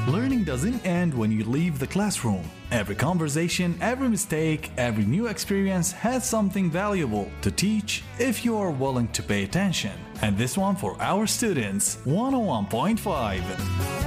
Learning doesn't end when you leave the classroom. Every conversation, every mistake, every new experience has something valuable to teach if you are willing to pay attention. And this one for our students, 101.5.